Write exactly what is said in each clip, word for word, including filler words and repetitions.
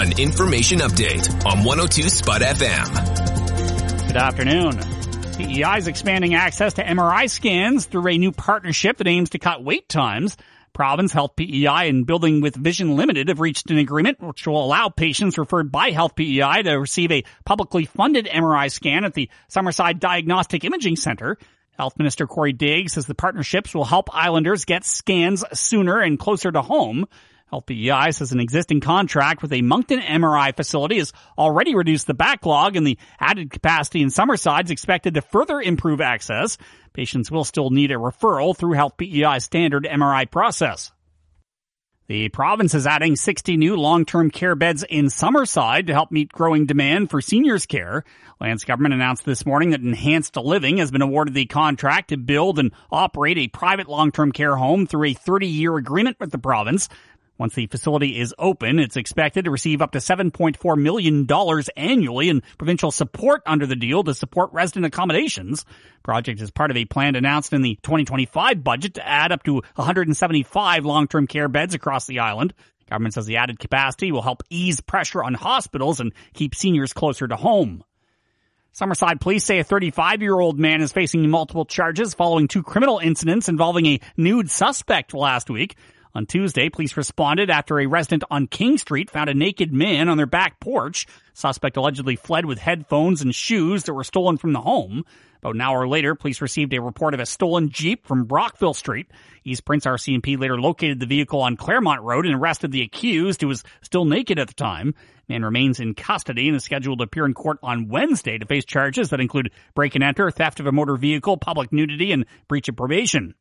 An information update on one oh two Spud F M. Good afternoon. P E I is expanding access to M R I scans through a new partnership that aims to cut wait times. Province Health P E I and Building with Vision Limited have reached an agreement which will allow patients referred by Health P E I to receive a publicly funded M R I scan at the Summerside Diagnostic Imaging Centre. Health Minister Corey Diggs says the partnerships will help Islanders get scans sooner and closer to home. Health P E I says an existing contract with a Moncton M R I facility has already reduced the backlog, and the added capacity in Summerside is expected to further improve access. Patients will still need a referral through Health P E I's standard M R I process. The province is adding sixty new long-term care beds in Summerside to help meet growing demand for seniors care. Lance government announced this morning that Enhanced Living has been awarded the contract to build and operate a private long-term care home through a thirty-year agreement with the province. Once the facility is open, it's expected to receive up to seven point four million dollars annually in provincial support under the deal to support resident accommodations. The project is part of a plan announced in the twenty twenty-five budget to add up to one hundred seventy-five long-term care beds across the island. Government says the added capacity will help ease pressure on hospitals and keep seniors closer to home. Summerside police say a thirty-five-year-old man is facing multiple charges following two criminal incidents involving a nude suspect last week. On Tuesday, police responded after a resident on King Street found a naked man on their back porch. Suspect allegedly fled with headphones and shoes that were stolen from the home. About an hour later, police received a report of a stolen Jeep from Brockville Street. East Prince R C M P later located the vehicle on Claremont Road and arrested the accused, who was still naked at the time. The man remains in custody and is scheduled to appear in court on Wednesday to face charges that include break and enter, theft of a motor vehicle, public nudity, and breach of probation.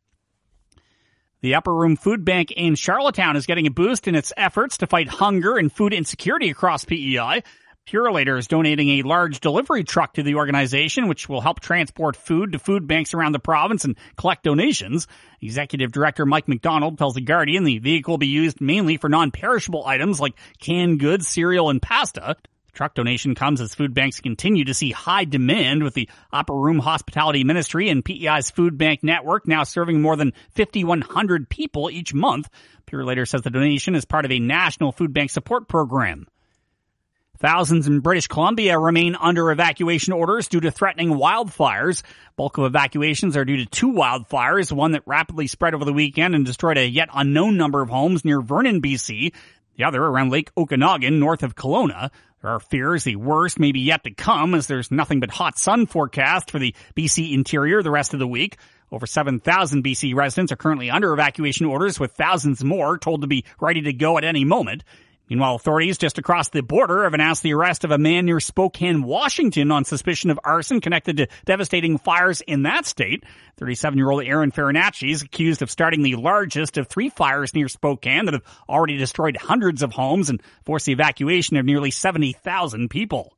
The Upper Room Food Bank in Charlottetown is getting a boost in its efforts to fight hunger and food insecurity across P E I. Purolator is donating a large delivery truck to the organization, which will help transport food to food banks around the province and collect donations. Executive Director Mike McDonald tells The Guardian the vehicle will be used mainly for non-perishable items like canned goods, cereal, and pasta. Truck donation comes as food banks continue to see high demand, with the Upper Room Hospitality Ministry and P E I's food bank network now serving more than five thousand one hundred people each month. Purolator says the donation is part of a national food bank support program. Thousands in British Columbia remain under evacuation orders due to threatening wildfires. Bulk of evacuations are due to two wildfires, one that rapidly spread over the weekend and destroyed a yet unknown number of homes near Vernon, B C, the other around Lake Okanagan north of Kelowna. There are fears the worst may be yet to come, as there's nothing but hot sun forecast for the B C interior the rest of the week. Over seven thousand B C residents are currently under evacuation orders, with thousands more told to be ready to go at any moment. Meanwhile, authorities just across the border have announced the arrest of a man near Spokane, Washington, on suspicion of arson connected to devastating fires in that state. thirty-seven-year-old Aaron Farinacci is accused of starting the largest of three fires near Spokane that have already destroyed hundreds of homes and forced the evacuation of nearly seventy thousand people.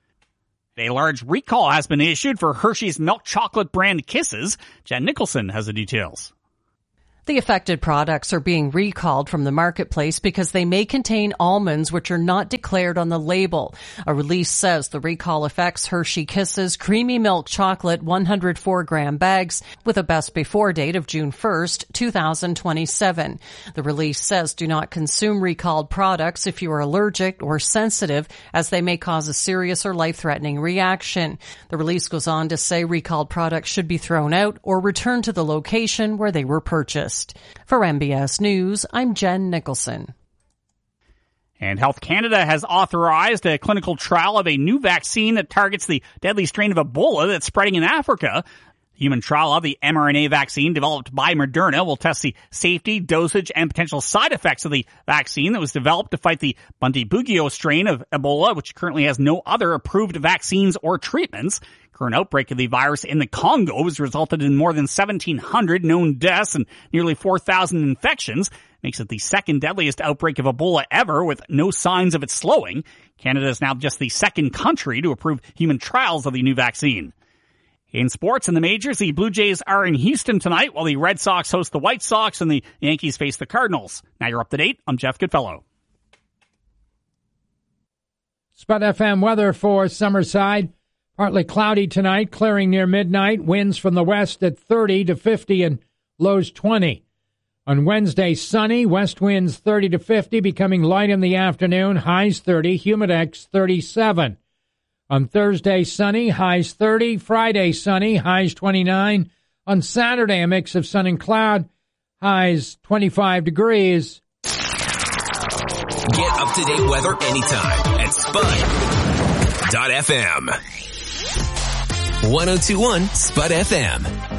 A large recall has been issued for Hershey's milk chocolate brand Kisses. Jen Nicholson has the details. The affected products are being recalled from the marketplace because they may contain almonds which are not declared on the label. A release says the recall affects Hershey Kisses creamy milk chocolate one hundred four gram bags with a best before date of June first, two thousand twenty-seven. The release says do not consume recalled products if you are allergic or sensitive, as they may cause a serious or life-threatening reaction. The release goes on to say recalled products should be thrown out or returned to the location where they were purchased. For M B S News, I'm Jen Nicholson. And Health Canada has authorized a clinical trial of a new vaccine that targets the deadly strain of Ebola that's spreading in Africa. The human trial of the mRNA vaccine developed by Moderna will test the safety, dosage, and potential side effects of the vaccine that was developed to fight the Bundibugyo strain of Ebola, which currently has no other approved vaccines or treatments. Current outbreak of the virus in the Congo has resulted in more than seventeen hundred known deaths and nearly four thousand infections. Makes it the second deadliest outbreak of Ebola ever, with no signs of it slowing. Canada is now just the second country to approve human trials of the new vaccine. In sports and the majors, the Blue Jays are in Houston tonight, while the Red Sox host the White Sox and the Yankees face the Cardinals. Now you're up to date. I'm Jeff Goodfellow. Spud F M weather for Summerside. Partly cloudy tonight, clearing near midnight. Winds from the west at thirty to fifty and lows twenty. On Wednesday, sunny, west winds thirty to fifty, becoming light in the afternoon, highs thirty, humidex thirty-seven. On Thursday, sunny, highs thirty, Friday, sunny, highs twenty-nine. On Saturday, a mix of sun and cloud, highs twenty-five degrees. Get up-to-date weather anytime at Spud dot F M. one oh two point one Spud F M.